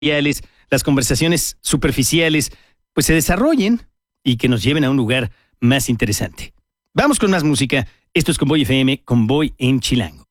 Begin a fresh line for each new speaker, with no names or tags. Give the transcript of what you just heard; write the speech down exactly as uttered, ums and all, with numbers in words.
las conversaciones superficiales, pues se desarrollen y que nos lleven a un lugar más interesante. Vamos con más música. Esto es Convoy F M, Convoy en Chilango.